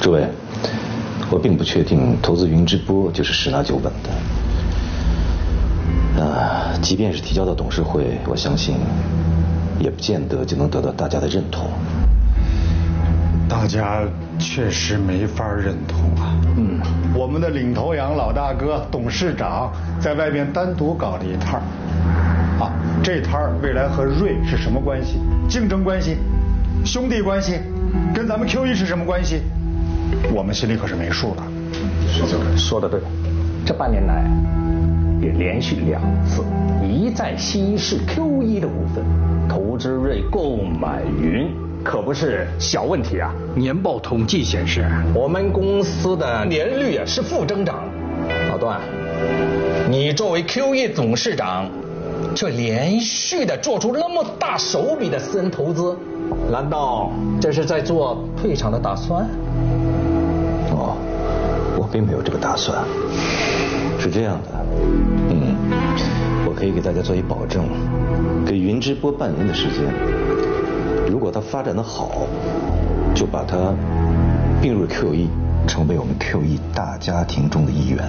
诸位，我并不确定投资云直播就是十拿九稳的。即便是提交到董事会，我相信也不见得就能得到大家的认同。 大家确实没法认同啊。我们的领头羊老大哥董事长在外面单独搞了一摊儿，啊，这摊儿未来和瑞是什么关系？竞争关系？兄弟关系？跟咱们 QE 是什么关系？我们心里可是没数的。 说得对，这半年来也连续2次一再稀释 QE 的股份，投资瑞购买云。可不是小问题啊！ 年报统计显示， 我们公司的年率是负增长。老段，你作为 QE 董事长，却连续的做出那么大手笔的私人投资，难道这是在做退场的打算？ 哦，我并没有这个打算。是这样的，我可以给大家做一保证，给云直播半年的时间。如果它发展的好，就把它并入 QE， 成为我们 QE 大家庭中的一员。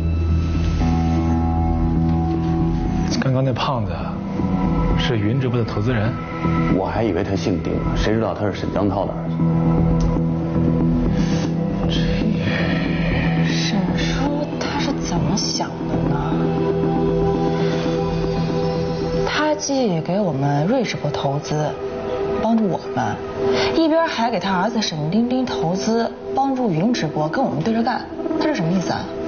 刚刚那胖子是云直播的投资人？ 我还以为他姓丁呢，谁知道他是沈江涛的儿子。 沈叔他是怎么想的呢？他既给我们瑞直播投资，帮助我们，一边还给他儿子沈丁丁投资，帮助云直播，跟我们对着干，他是什么意思啊？